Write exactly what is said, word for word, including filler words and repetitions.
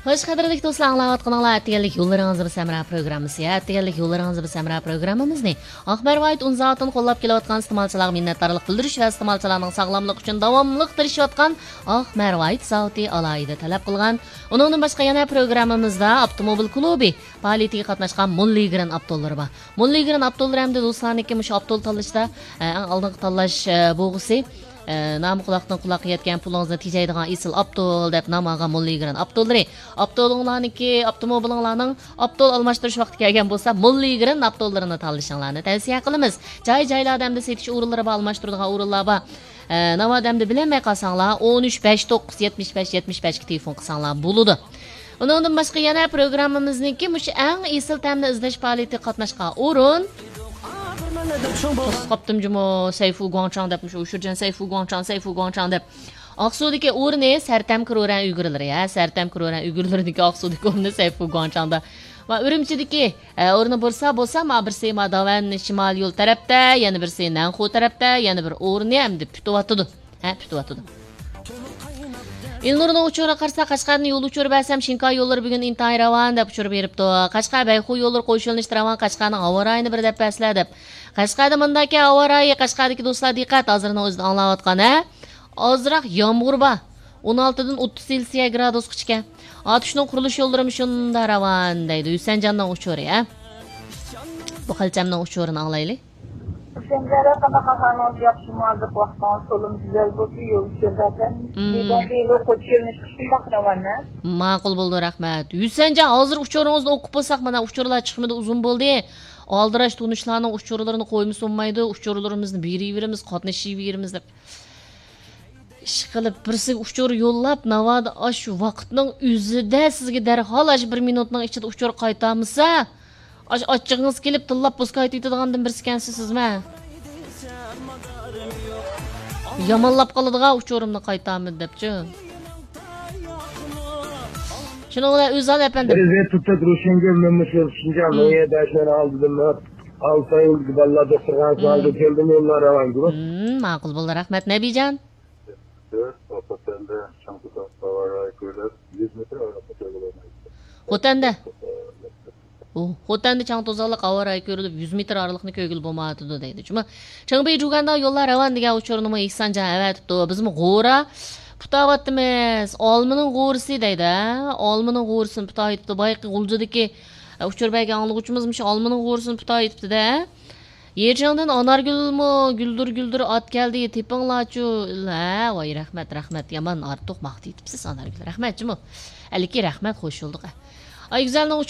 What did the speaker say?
Hoş qadrlik do'stlar, anglayotganinglar atganlik yo'llaringizni bisamra programmasi. Atganlik yo'llaringizni bisamra programmamizni Axbarvayt unzatini qo'llab kelayotgan iste'molchilarga minnatdorlik bildirish va iste'molchilarning sog'lomligi uchun davomli tirishayotgan Axbarvayt zavodi alohida talab qilgan. Uningdan boshqa yana programmamizda avtomobil klubi faoliyatiga qatnashgan Mulligran avtollari bor. Mulligran avtollari hamda do'stlarniki mush avtol tanlashda eng oldingi tanlash bo'g'isi Nam qulaqdan quloqqa yetgan pulingizni tejaydigan esil Aptol deb nom olgan Mulligran Aptollari. Aptolinglarniki, avtomobilinglarning Aptol almashtirish vaqti kelgan bo'lsa, Mulligran Aptollarini tanlashinglarni tavsiya qilamiz. Joy-joylarda hamda setish o'rinlari bor, almashtiradigan o'rinlar bor. Navadamda bilinmay qolsanglar, o'n uch besh to'qqiz yetmish besh yetmish besh ga telefon qilsanglar bo'ladi. Undan boshqa yana programmamizniki mush eng esil ta'mni izlash faoliyatiga qatnashgan o'rin Qoptim jumo Sayfu Guangchang deb shu Shurjan Sayfu Guangchang Sayfu Guangchang deb Aqsudagi o'rni Sartam Kiroran uyg'urlari ya Sartam Kiroran uyg'urlaridagi Aqsudagi o'rni Sayfu Guangchangda va Urumchidagi o'rni bo'lsa bo'lsa ma birsi Madavan shimol yo'l tarafda, yana birsi Nanxu tarafda, yana bir o'rni ham deb putyotdi. Ha, putyotdi. Ilnurning uchuri qarsa Qashqarning yo'l uchuri basam Shinkoy yo'llari bugun intayin ravan deb uchirib beribdi. Qashqar Bayxu yo'llari qo'shilinish ravan Qashqarning havo rayini bir deb paslar deb. Qashqarda mundaki havo rayi Qashqardagi do'stlar diqqat, hozirning o'zida anglayotgan ha. Ozroq yomg'ir bor. o'n olti dan o'ttiz Selsiya gradus chiqgan. Otishning qurilish yo'llari shunda ravan deydi. Yusanjanning uchuri ha. Bu qilchamning uchurini anglaylik. Senlere kadar kafanız yapışmazdı baktan solum güzel bakıyor zaten. Bir de yok uçurmuş kışın bakıramana. Ma'qul bo'ldi, rahmat. Yusanjan hozir uchuringizni o'qib bo'lsak, mana uchurlar chiqmadi, uzun bo'ldi. Aldirash tunishlarning uchurlarini qo'yib sunmaydi, uchurlarimizni beraveramiz, qatnashaveramiz deb. Ish qilib birsi uchur yo'llab, navada shu vaqtning o'zida sizga darhol bir minutning ichida uchur qaytamisa, ochig'ingiz kelib tillab bosqa aytadigandan birsi ekansiz sizmi? Yamanlab qoladigan uchurimni qaytaman debchi. Shuningdek o'zal efendim. Prezident tutib Rushenga memnunchilik Şinjan Loya dashmani oldidan olti yil balla doktorga soldi keldim yo'llar ravan guruh. Hmm, ma'qul bo'ldi, rahmat Nabijon. Xotanda. O, Xotanda Changtozaliq avara ko'rilib yuz metr oraliqni ko'gil bo'lmadi deydi. Chunki Changbey Juganda yo'llar ravan degan uchurnimi Ihsanjon avatibdi. Bizmi g'o'ra putavatimiz. Olmining g'o'risi deydi. Olmining g'o'risini putayibdi. Bayqi G'uljidagi uchurbayga anglag'uchimizmi shu olmining g'o'risini putayibdi-da. Yerjandan Anargulmi guldur guldur ot keldi tepinglarchu. La, voy rahmat rahmat. Yaman ortiq maqtayibsiz Anargul. Rahmatchimi? Aliki rahmat, xo'sh yo'ldiq. Ay güzelning